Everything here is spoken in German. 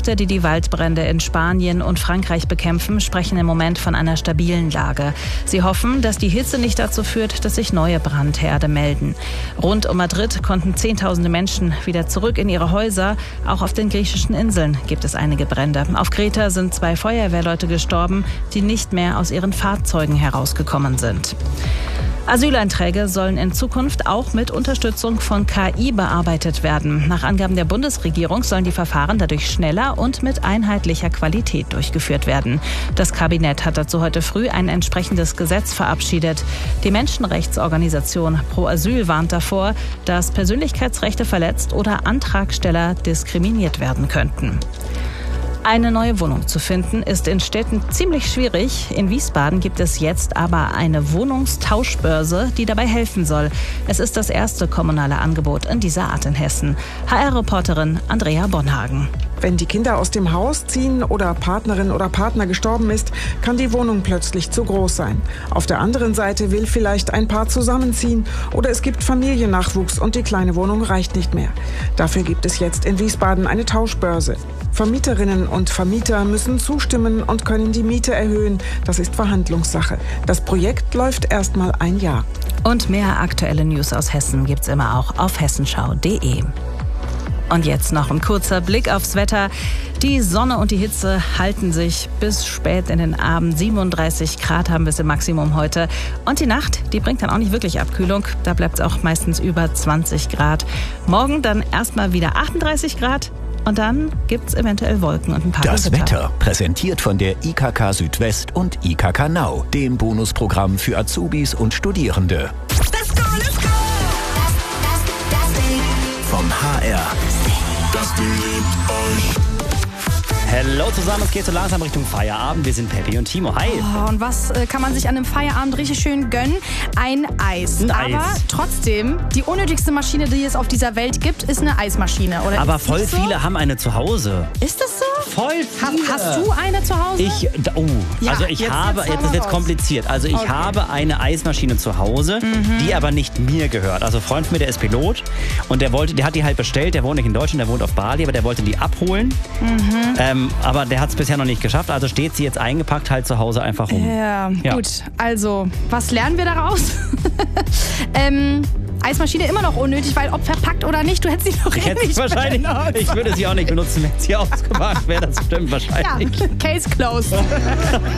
Kräfte, die die Waldbrände in Spanien und Frankreich bekämpfen, sprechen im Moment von einer stabilen Lage. Sie hoffen, dass die Hitze nicht dazu führt, dass sich neue Brandherde melden. Rund um Madrid konnten Zehntausende Menschen wieder zurück in ihre Häuser. Auch auf den griechischen Inseln gibt es einige Brände. Auf Kreta sind 2 Feuerwehrleute gestorben, die nicht mehr aus ihren Fahrzeugen herausgekommen sind. Asyleinträge sollen in Zukunft auch mit Unterstützung von KI bearbeitet werden. Nach Angaben der Bundesregierung sollen die Verfahren dadurch schneller und mit einheitlicher Qualität durchgeführt werden. Das Kabinett hat dazu heute früh ein entsprechendes Gesetz verabschiedet. Die Menschenrechtsorganisation Pro Asyl warnt davor, dass Persönlichkeitsrechte verletzt oder Antragsteller diskriminiert werden könnten. Eine neue Wohnung zu finden, ist in Städten ziemlich schwierig. In Wiesbaden gibt es jetzt aber eine Wohnungstauschbörse, die dabei helfen soll. Es ist das erste kommunale Angebot in dieser Art in Hessen. HR-Reporterin Andrea Bonhagen. Wenn die Kinder aus dem Haus ziehen oder Partnerin oder Partner gestorben ist, kann die Wohnung plötzlich zu groß sein. Auf der anderen Seite will vielleicht ein Paar zusammenziehen oder es gibt Familiennachwuchs und die kleine Wohnung reicht nicht mehr. Dafür gibt es jetzt in Wiesbaden eine Tauschbörse. Vermieterinnen und Vermieter müssen zustimmen und können die Miete erhöhen. Das ist Verhandlungssache. Das Projekt läuft erstmal ein Jahr. Und mehr aktuelle News aus Hessen gibt's immer auch auf hessenschau.de. Und jetzt noch ein kurzer Blick aufs Wetter. Die Sonne und die Hitze halten sich bis spät in den Abend. 37 Grad haben wir es im Maximum heute. Und die Nacht, die bringt dann auch nicht wirklich Abkühlung. Da bleibt es auch meistens über 20 Grad. Morgen dann erstmal wieder 38 Grad. Und dann gibt es eventuell Wolken und ein paar Das Gewitter. Wetter präsentiert von der IKK Südwest und IKK Now, dem Bonusprogramm für Azubis und Studierende. Let's go, let's go! Vom HR. Das Ding liebt euch. Hallo zusammen, es geht so langsam Richtung Feierabend. Wir sind Peppi und Timo. Hi. Oh, und was kann man sich an einem Feierabend richtig schön gönnen? Ein Eis. Aber trotzdem, die unnötigste Maschine, die es auf dieser Welt gibt, ist eine Eismaschine. Oder Aber ist voll nicht so? viele haben eine zu Hause. Ist das so? Voll viele. Hast du eine zu Hause? Ja, also ich jetzt habe, hau jetzt mal wird raus. kompliziert. Also ich habe eine Eismaschine zu Hause, die aber nicht mir gehört. Also ein Freund von mir, der ist Pilot und der hat die halt bestellt. Der wohnt nicht in Deutschland, der wohnt auf Bali, aber der wollte die abholen. Aber der hat es bisher noch nicht geschafft. Also steht sie jetzt eingepackt halt zu Hause einfach rum. Ja, gut. Also, was lernen wir daraus? Eismaschine immer noch unnötig, weil ob verpackt oder nicht, du hättest sie noch Ich hätte sie wahrscheinlich, ich würde sie auch nicht benutzen, wenn sie ausgepackt wäre. Das stimmt wahrscheinlich. Ja, Case closed.